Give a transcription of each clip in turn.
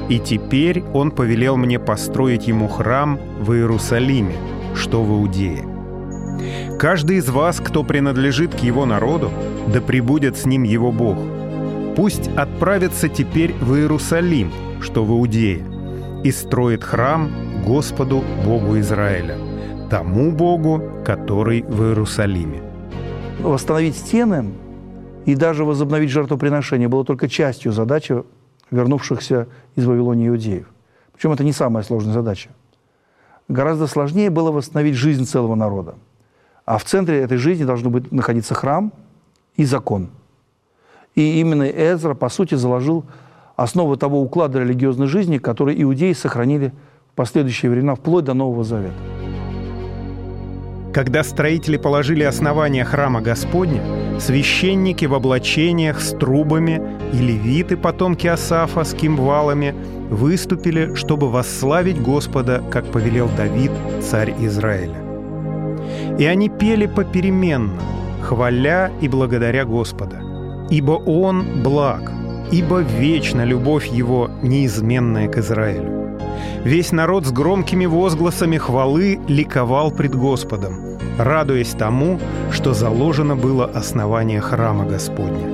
И теперь он повелел мне построить ему храм в Иерусалиме, что в Иудее. Каждый из вас, кто принадлежит к его народу, да пребудет с ним его Бог. Пусть отправится теперь в Иерусалим, что в Иудее, и строит храм Господу Богу Израиля, тому Богу, который в Иерусалиме». Восстановить стены и даже возобновить жертвоприношение было только частью задачи вернувшихся из Вавилонии иудеев. Причем это не самая сложная задача. Гораздо сложнее было восстановить жизнь целого народа. А в центре этой жизни должны находиться храм и закон. И именно Эзра, по сути, заложил основу того уклада религиозной жизни, который иудеи сохранили в последующие времена, вплоть до Нового Завета. Когда строители положили основание храма Господня, священники в облачениях с трубами и левиты, потомки Асафа, с кимвалами, выступили, чтобы восславить Господа, как повелел Давид, царь Израиля. И они пели попеременно, хваля и благодаря Господа, ибо Он благ, ибо вечна любовь Его, неизменная к Израилю. Весь народ с громкими возгласами хвалы ликовал пред Господом, радуясь тому, что заложено было основание храма Господня.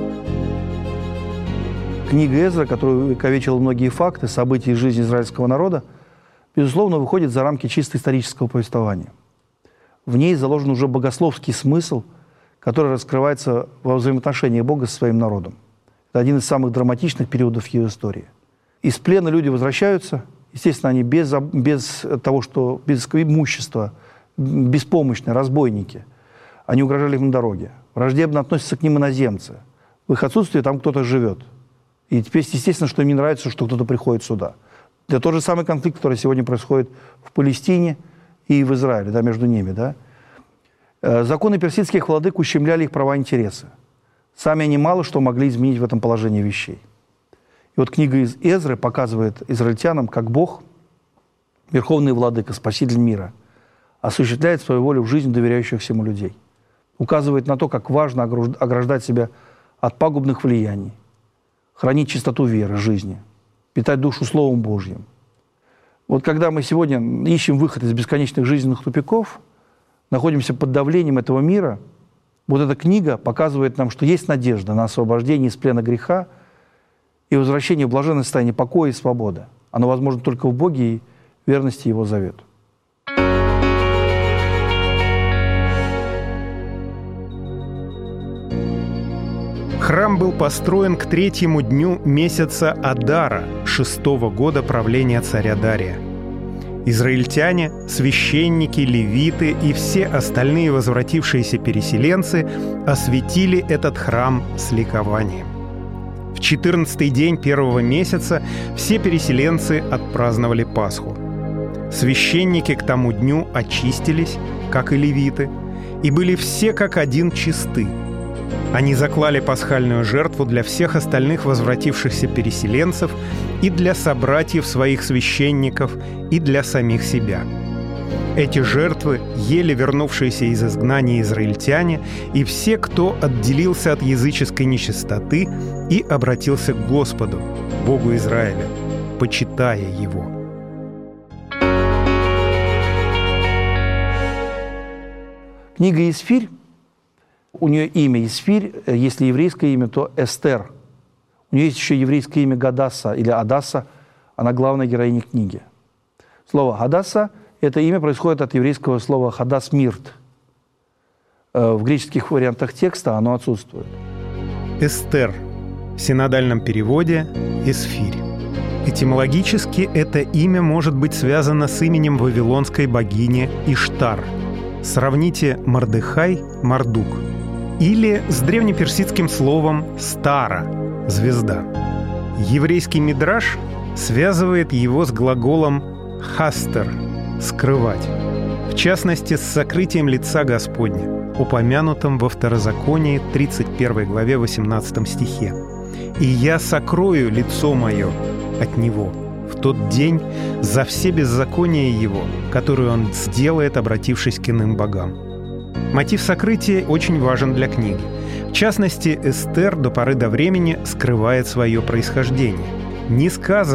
Книга Эзра, которая увековечила многие факты, события из жизни израильского народа, безусловно, выходит за рамки чисто исторического повествования. В ней заложен уже богословский смысл, который раскрывается во взаимоотношении Бога со своим народом. Это один из самых драматичных периодов ее истории. Из плена люди возвращаются. Естественно, они без имущества, беспомощные, разбойники. Они угрожали им на дороге. Враждебно относятся к ним иноземцы. В их отсутствии там кто-то живет. И теперь, естественно, что им не нравится, что кто-то приходит сюда. Это тот же самый конфликт, который сегодня происходит в Палестине и в Израиле, да, между ними. Да. Законы персидских владык ущемляли их права и интересы. Сами они мало что могли изменить в этом положении вещей. И вот книга из Эзры показывает израильтянам, как Бог, верховный владыка, спаситель мира, осуществляет свою волю в жизни доверяющихся ему людей. Указывает на то, как важно ограждать себя от пагубных влияний, хранить чистоту веры, жизни, питать душу Словом Божьим. Вот когда мы сегодня ищем выход из бесконечных жизненных тупиков, находимся под давлением этого мира, вот эта книга показывает нам, что есть надежда на освобождение из плена греха и возвращение в блаженное состояние покоя и свободы. Оно возможно только в Боге и верности Его завету. Храм был построен к 3-му дню месяца Адара, 6-го года правления царя Дария. Израильтяне, священники, левиты и все остальные возвратившиеся переселенцы осветили этот храм с ликованием. В 14-й день 1-го месяца все переселенцы отпраздновали Пасху. Священники к тому дню очистились, как и левиты, и были все как один чисты. Они заклали пасхальную жертву для всех остальных возвратившихся переселенцев и для собратьев своих священников, и для самих себя. Эти жертвы ели вернувшиеся из изгнания израильтяне и все, кто отделился от языческой нечистоты и обратился к Господу, Богу Израиля, почитая Его. Книга Исфирь, у нее имя Исфирь, если еврейское имя, то Эстер. У нее есть еще еврейское имя Гадасса или Адасса, она главная героиня книги. Слово Гадасса – это имя происходит от еврейского слова «хадас мирт». В греческих вариантах текста оно отсутствует. Эстер. В синодальном переводе – Эсфирь. Этимологически это имя может быть связано с именем вавилонской богини Иштар. Сравните Мордехай – Мардук. Или с древнеперсидским словом «стара» – «звезда». Еврейский мидраш связывает его с глаголом «хастер» – «скрывать». В частности, с сокрытием лица Господня, упомянутым во Второзаконии 31 главе 18 стихе. «И я сокрою лицо мое от него в тот день за все беззакония его, которые он сделает, обратившись к иным богам». Мотив сокрытия очень важен для книги. В частности, Эстер до поры до времени скрывает свое происхождение. Не сказано,